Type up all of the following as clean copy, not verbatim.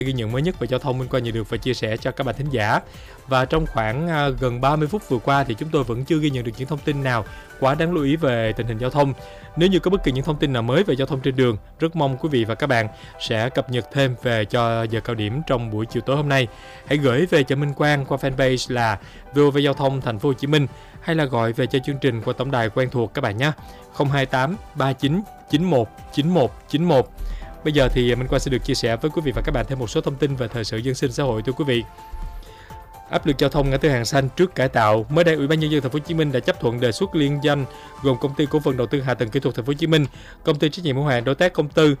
Ghi nhận mới nhất về giao thông Minh Quang nhận được và chia sẻ cho các bạn thính giả. Và trong khoảng gần 30 phút vừa qua thì chúng tôi vẫn chưa ghi nhận được những thông tin nào quá đáng lưu ý về tình hình giao thông. Nếu như có bất kỳ những thông tin nào mới về giao thông trên đường, rất mong quý vị và các bạn sẽ cập nhật thêm về cho giờ cao điểm trong buổi chiều tối hôm nay. Hãy gửi về cho Minh Quang qua fanpage là VOV Giao thông Thành phố Hồ Chí Minh hay là gọi về cho chương trình qua tổng đài quen thuộc các bạn nhé. 028 39 91 91 91. Bây giờ thì Minh Quang sẽ được chia sẻ với quý vị và các bạn thêm một số thông tin về thời sự dân sinh xã hội thưa quý vị. Áp lực giao thông ngã tư Hàng Xanh trước cải tạo. Mới đây, Ủy ban nhân dân Thành phố Hồ Chí Minh đã chấp thuận đề xuất liên danh gồm Công ty Cổ phần Đầu tư Hạ tầng Kỹ thuật Thành phố Hồ Chí Minh, Công ty trách nhiệm hữu hạn đối tác công tư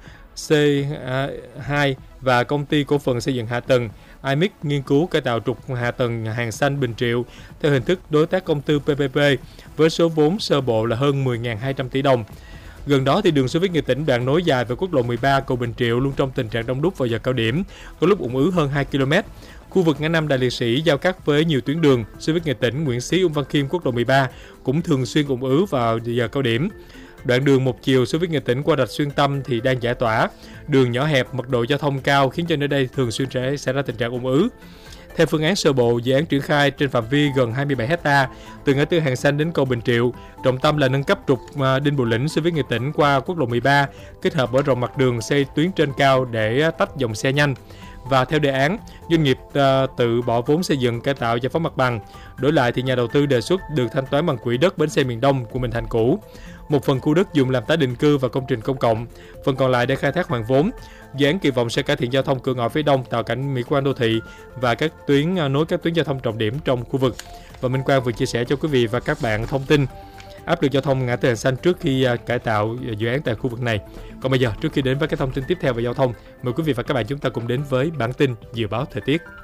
C2 và Công ty Cổ phần Xây dựng Hạ tầng IMIC nghiên cứu cải tạo trục hạ tầng Hàng Xanh Bình Triệu theo hình thức đối tác công tư PPP với số vốn sơ bộ là hơn 10.200 tỷ đồng. Gần đó thì đường Xô Viết Nghệ Tĩnh đoạn nối dài về quốc lộ 13 cầu Bình Triệu luôn trong tình trạng đông đúc vào giờ cao điểm, có lúc ùn ứ hơn 2 km. Khu vực ngã năm Đại Liệt Sĩ giao cắt với nhiều tuyến đường Xô Viết Nghệ Tĩnh, Nguyễn Xí, Ung Văn Khiêm, quốc lộ 13 cũng thường xuyên ùn ứ vào giờ cao điểm. Đoạn đường một chiều Xô Viết Nghệ Tĩnh qua rạch Xuyên Tâm thì đang giải tỏa, đường nhỏ hẹp, mật độ giao thông cao khiến cho nơi đây thường xuyên xảy ra tình trạng ùn ứ. Theo phương án sơ bộ, dự án triển khai trên phạm vi gần 27 ha từ ngã tư Hàng Xanh đến cầu Bình Triệu, trọng tâm là nâng cấp trục Đinh Bộ Lĩnh Xô Viết Nghệ Tĩnh qua quốc lộ 13, kết hợp mở rộng mặt đường xây tuyến trên cao để tách dòng xe nhanh. Và theo đề án, doanh nghiệp tự bỏ vốn xây dựng cải tạo giải phóng mặt bằng. Đổi lại thì nhà đầu tư đề xuất được thanh toán bằng quỹ đất bến xe miền Đông của Bình Thạnh cũ. Một phần khu đất dùng làm tái định cư và công trình công cộng, phần còn lại để khai thác hoàn vốn. Dự án kỳ vọng sẽ cải thiện giao thông cửa ngõ phía Đông, tạo cảnh mỹ quan đô thị và các tuyến nối các tuyến giao thông trọng điểm trong khu vực. Và Minh Quang vừa chia sẻ cho quý vị và các bạn thông tin áp lực giao thông ngã tư Hàng Xanh trước khi cải tạo dự án tại khu vực này. Còn bây giờ, trước khi đến với các thông tin tiếp theo về giao thông, mời quý vị và các bạn chúng ta cùng đến với bản tin dự báo thời tiết.